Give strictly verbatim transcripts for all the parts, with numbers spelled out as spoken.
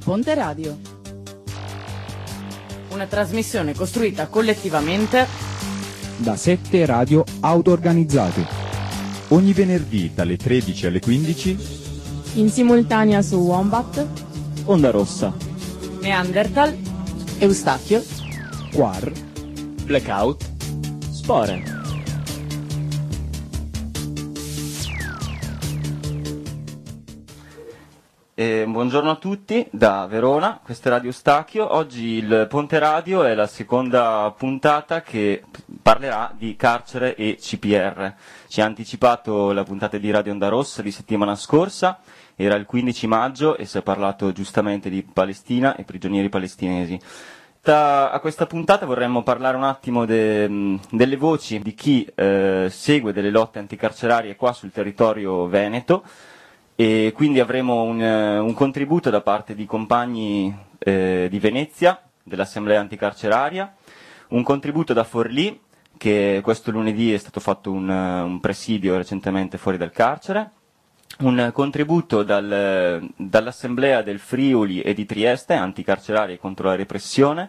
Ponte Radio. Una trasmissione costruita collettivamente da sette radio auto-organizzate. Ogni venerdì dalle tredici alle quindici in simultanea su Wombat, Onda Rossa, Neanderthal, Eustachio, Quar, Blackout, Spore. Eh, buongiorno a tutti da Verona, questo è Radio Eustachio. Oggi il Ponte Radio è la seconda puntata che parlerà di carcere e C P R. Ci ha anticipato la puntata di Radio Onda Rossa di settimana scorsa, era il quindici maggio e si è parlato giustamente di Palestina e prigionieri palestinesi. Da, a questa puntata vorremmo parlare un attimo de, delle voci di chi eh, segue delle lotte anticarcerarie qua sul territorio veneto. E quindi avremo un, un contributo da parte di compagni eh, di Venezia, dell'Assemblea Anticarceraria, un contributo da Forlì, che questo lunedì è stato fatto un, un presidio recentemente fuori dal carcere, un contributo dal, dall'Assemblea del Friuli e di Trieste, anticarcerarie contro la repressione,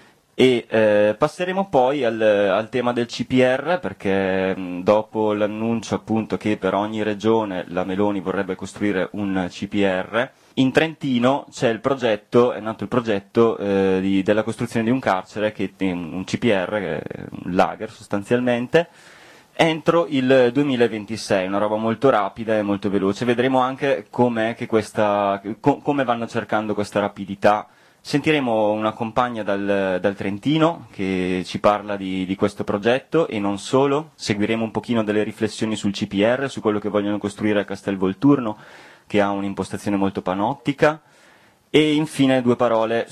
e eh, passeremo poi al, al tema del C P R, perché mh, dopo l'annuncio appunto che per ogni regione la Meloni vorrebbe costruire un C P R, in Trentino c'è il progetto, è nato il progetto eh, di, della costruzione di un carcere, che è un C P R, che è un lager sostanzialmente, entro il duemilaventisei, una roba molto rapida e molto veloce. Vedremo anche com'è che questa, co- come vanno cercando questa rapidità. Sentiremo una compagna dal, dal Trentino che ci parla di, di questo progetto e non solo, seguiremo un pochino delle riflessioni sul C P R, su quello che vogliono costruire a Castelvolturno, che ha un'impostazione molto panottica, e infine due parole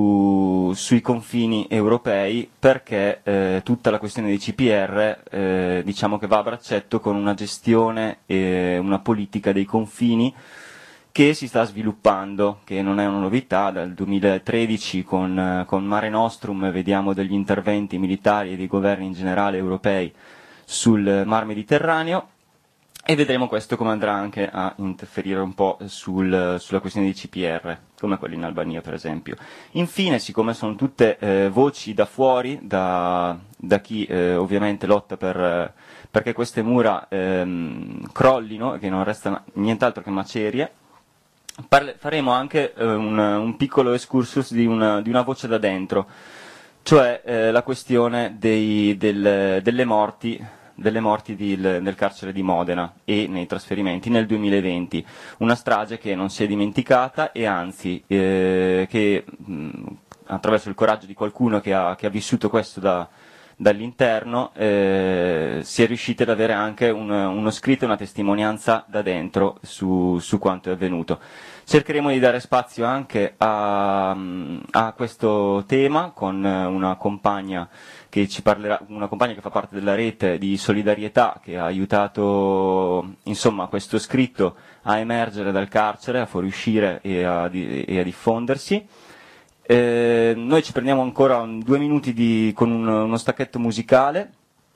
su, sui confini europei, perché eh, tutta la questione dei C P R eh, diciamo che va a braccetto con una gestione e una politica dei confini che si sta sviluppando, che non è una novità. Dal duemilatredici con, con Mare Nostrum vediamo degli interventi militari e dei governi in generale europei sul Mar Mediterraneo, e vedremo questo come andrà anche a interferire un po' sul, sulla questione dei C P R, come quelli in Albania per esempio. Infine, siccome sono tutte eh, voci da fuori, da, da chi eh, ovviamente lotta per, perché queste mura ehm, crollino e che non resta nient'altro che macerie, Parle, faremo anche eh, un, un piccolo excursus di una, di una voce da dentro, cioè eh, la questione dei, del, delle morti, delle morti di, il, nel carcere di Modena e nei trasferimenti nel duemilaventi, una strage che non si è dimenticata e anzi eh, che mh, attraverso il coraggio di qualcuno che ha, che ha vissuto questo da, dall'interno eh, si è riusciti ad avere anche un, uno scritto e una testimonianza da dentro su, su quanto è avvenuto. Cercheremo di dare spazio anche a, a questo tema con una compagna che ci parlerà, una compagna che fa parte della rete di solidarietà, che ha aiutato insomma questo scritto a emergere dal carcere, a fuoriuscire e a, e a diffondersi. Eh, noi ci prendiamo ancora un, due minuti di, con un, uno stacchetto musicale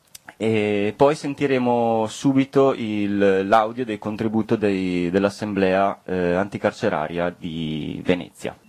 e poi sentiremo subito il, l'audio del contributo dei, dell'Assemblea eh, Anticarceraria di Venezia.